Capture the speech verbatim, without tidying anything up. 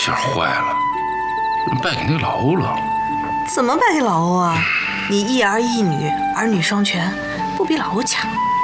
下坏了，败给那个老欧了。 怎么败给老欧啊？你一儿一女，儿女双全，不比老欧强。